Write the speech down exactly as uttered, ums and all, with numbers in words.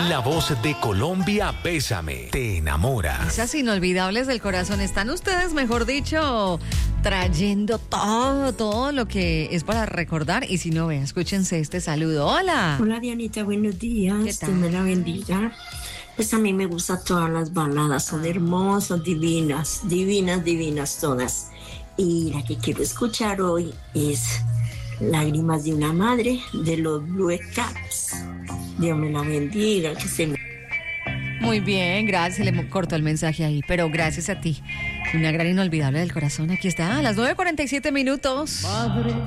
La voz de Colombia, Bésame, te enamora. Esas inolvidables del corazón. Están ustedes, mejor dicho, trayendo todo, todo lo que es para recordar. Y si no, vean, escúchense este saludo. Hola. Hola, Dianita, buenos días. ¿Qué tal? Dios me la bendiga. Pues a mí me gustan todas las baladas, son hermosas, divinas, divinas, divinas todas. Y la que quiero escuchar hoy es Lágrimas de una madre, de los Blue Caps. Dios me la bendiga, que se me... Muy bien, gracias. Le cortó el mensaje ahí, pero gracias a ti. Una gran inolvidable del corazón. Aquí está, a las nueve cuarenta y siete minutos. Madre.